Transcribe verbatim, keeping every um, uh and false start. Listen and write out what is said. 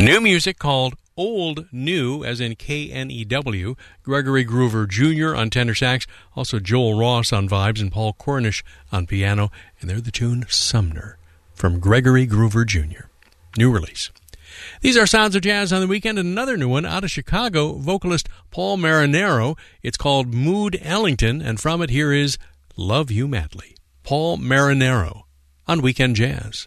New music called Old New, as in K N E W. Gregory Groover Junior on tenor sax, also Joel Ross on vibes, and Paul Cornish on piano. And they're the tune Sumner from Gregory Groover Junior New release. These are Sounds of Jazz on the Weekend, and another new one out of Chicago, vocalist Paul Marinaro. It's called Mood Ellington, and from it here is Love You Madly. Paul Marinaro on Weekend Jazz.